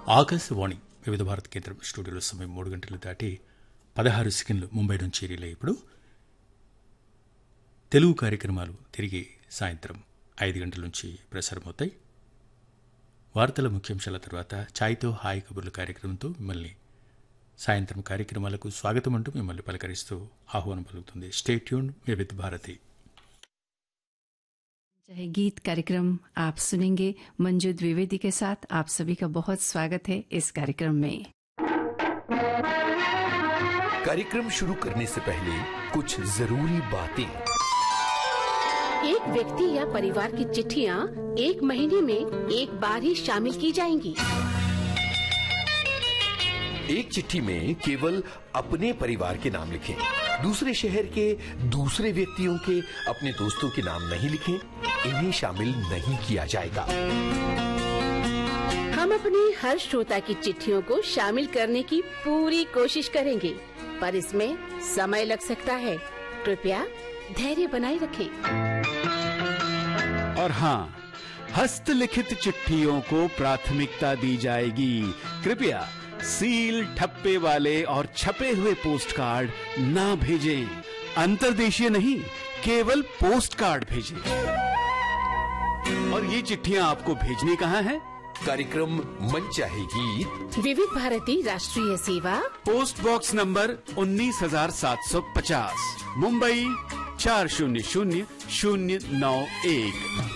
ఆకాశవాణి వివిధ భారత కేంద్రం స్టూడియోలో సమయం 3 గంటలు దాటి 16 సెకండ్లు ముంబై నుంచి రిలే. ఇప్పుడు తెలుగు కార్యక్రమాలు తిరిగి సాయంత్రం 5 గంటల నుంచి ప్రసారమవుతాయి. వార్తల ముఖ్యాంశాల తర్వాత ఛాయ్తో హాయ్ కబుర్ల కార్యక్రమంతో మిమ్మల్ని సాయంత్రం కార్యక్రమాలకు స్వాగతం అంటూ మిమ్మల్ని పలకరిస్తూ ఆహ్వానం పలుకుతుంది. స్టే ట్యూన్ వివిధ భారతి. चाहे गीत कार्यक्रम आप सुनेंगे मंजू द्विवेदी के साथ. आप सभी का बहुत स्वागत है इस कार्यक्रम में. कार्यक्रम शुरू करने से पहले कुछ जरूरी बातें. एक व्यक्ति या परिवार की चिट्ठियां 1 महीने में एक बार ही शामिल की जाएंगी. एक चिट्ठी में केवल अपने परिवार के नाम लिखें. दूसरे शहर के दूसरे व्यक्तियों के अपने दोस्तों के नाम नहीं लिखें. इन्हें शामिल नहीं किया जाएगा. हम अपने हर श्रोता की चिट्ठियों को शामिल करने की पूरी कोशिश करेंगे, पर इसमें समय लग सकता है. कृपया धैर्य बनाए रखें. और हाँ, हस्तलिखित चिट्ठियों को प्राथमिकता दी जाएगी. कृपया सील, ठप्पे वाले और छपे हुए पोस्ट कार्ड ना भेजें. अंतर्देशीय नहीं, केवल पोस्ट कार्ड भेजें. और ये चिट्ठियां आपको भेजनी कहाँ है? कार्यक्रम मन चाहे गीत, विविध भारती राष्ट्रीय सेवा, पोस्ट बॉक्स नंबर 19,750, मुंबई 400001.